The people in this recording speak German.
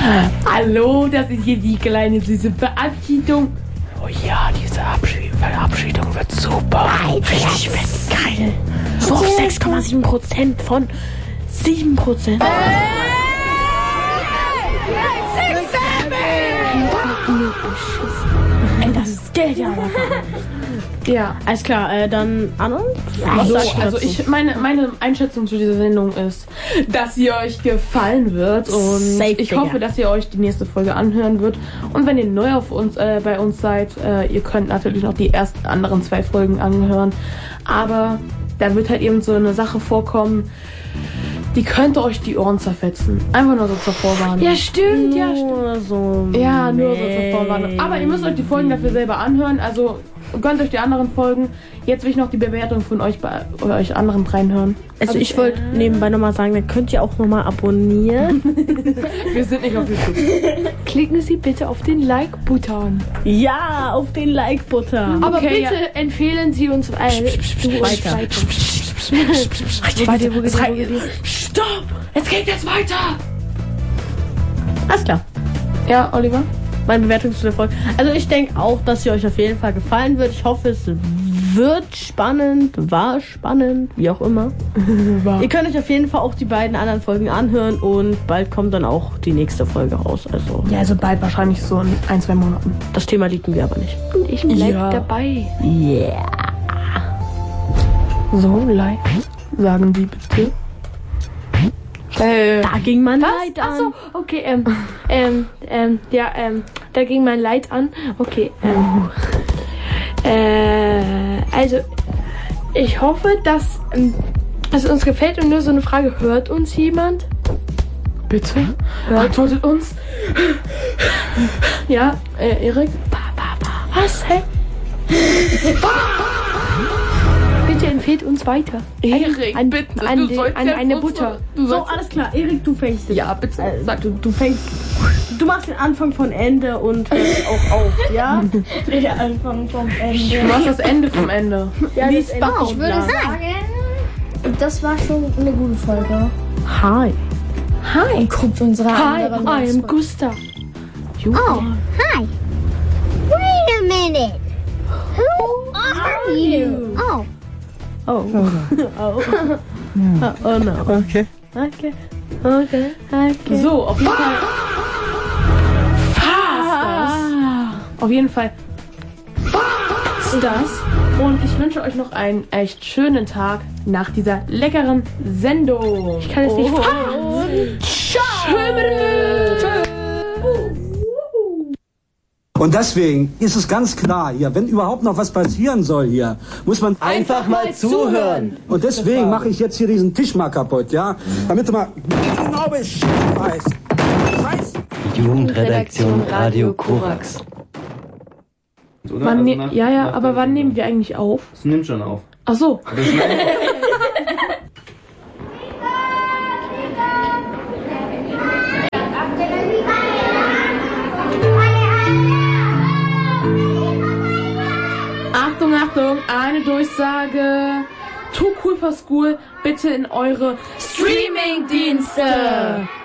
Hallo, das ist hier die kleine süße Verabschiedung. Oh ja, diese Verabschiedung wird super. Richtig geil. So auf 6,7% von 7%. Ey, das ist Geld, ja. Ja. Alles klar, dann Anna? So, also meine Einschätzung zu dieser Sendung ist, dass sie euch gefallen wird und ich hoffe, dass ihr euch die nächste Folge anhören wird. Und wenn ihr neu bei uns seid, ihr könnt natürlich noch die ersten anderen 2 Folgen anhören. Aber da wird halt eben so eine Sache vorkommen, die könnte euch die Ohren zerfetzen. Einfach nur so zur Vorwarnung. Ja, stimmt, nur so zur Vorwarnung. Aber ihr müsst euch die Folgen dafür selber anhören. Also gönnt euch die anderen Folgen. Jetzt will ich noch die Bewertung von euch bei euch anderen reinhören. Also ich wollte nebenbei nochmal sagen, dann könnt ihr auch nochmal abonnieren. Wir sind nicht auf YouTube. Klicken Sie bitte auf den Like-Button. Ja, auf den Like-Button. Aber okay, bitte empfehlen Sie uns weiter. Stopp! Es geht jetzt weiter! Alles klar. Ja, Oliver? Meine Bewertung zu der Folge. Also ich denke auch, dass sie euch auf jeden Fall gefallen wird. Ich hoffe, es wird spannend, war spannend, wie auch immer. Ihr könnt euch auf jeden Fall auch die beiden anderen Folgen anhören und bald kommt dann auch die nächste Folge raus. Also bald wahrscheinlich so in 1-2 Monaten. Das Thema liegen wir aber nicht. Und ich bleib dabei. Yeah. So, Like, sagen Sie bitte. Da ging mein Leid an. Achso, okay, da ging mein Leid an. Okay, also, ich hoffe, dass es uns gefällt und nur so eine Frage, hört uns jemand? Bitte? Antwortet uns. Ja, Erik? Was, hä? Bitte empfehlt uns weiter. Erik, bitte. An eine Butter. So, alles klar. Erik, du fängst jetzt. Ja, bitte. Sag du fängst. Du machst den Anfang von Ende und hörst auch auf, ja? Der Anfang vom Ende. Du machst das Ende vom Ende. Ja, Wie das Ende. Ich würde sagen, das war schon eine gute Folge. Hi. Und guckt unsere anderen Hi, I'm Gustav. Oh, hi. Wait a minute. Who are you? Oh. Oh. Oh no. Okay. So, auf jeden Fall. Auf jeden Fall. Das. Und ich wünsche euch noch einen echt schönen Tag nach dieser leckeren Sendung. Ich kann es nicht fassen. Und deswegen ist es ganz klar hier, wenn überhaupt noch was passieren soll hier, muss man einfach mal zuhören. Und deswegen mache ich jetzt hier diesen Tisch mal kaputt, ja? Damit du mal genau Bescheid weißt. Jugendredaktion Radio Korax. Aber wann nehmen wir eigentlich auf? Es nimmt schon auf. Ach so. Achtung, eine Durchsage. Too Cool for School, bitte in eure Streaming-Dienste.